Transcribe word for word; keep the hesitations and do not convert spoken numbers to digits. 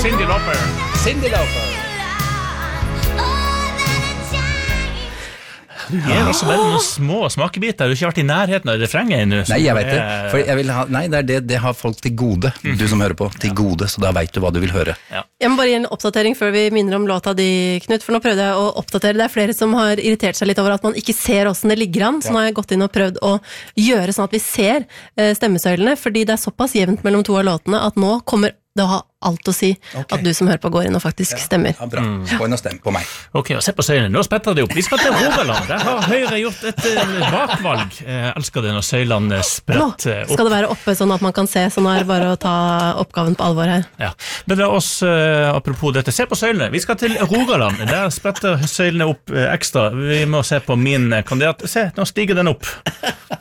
Cyndi Lauper. Cyndi Lauper. Du gir også bare noen små smakebiter. Du har ikke vært i nærheten av refrenget ennå. Nei, jeg vet det. For jeg vil ha, nei, det er det, det har folk til gode, du som hører på, til gode, så da vet du hva du vil høre. Ja. Jeg må bare gi en oppdatering før vi minner om låta di, Knut, for nå prøvde jeg å oppdatere. Det er flere som har irritert seg litt over at man ikke ser hvordan det ligger an, så nå har jeg gått inn og prøvd å gjøre sånn at vi ser stemmesøylene, fordi det er såpass jevnt mellom to av låtene at nå kommer det å ha alt å si okay. At du som hører på går inn og faktisk ja, stemmer. Ja, bra. Gå inn og stem på meg. Ok, og se på søylene. Nå spetter det opp. Vi skal til Rogaland. Der har Høyre gjort et uh, bakvalg. Jeg elsker det når søylene spretter opp. Skal det være oppe sånn at man kan se, så nå er det bare å ta oppgaven på alvor her. Ja, men det er oss, uh, apropos dette, se på søylene. Vi skal til Rogaland. Der spretter søylene opp uh, ekstra. Vi må se på min kandidat. Se, nå stiger den opp.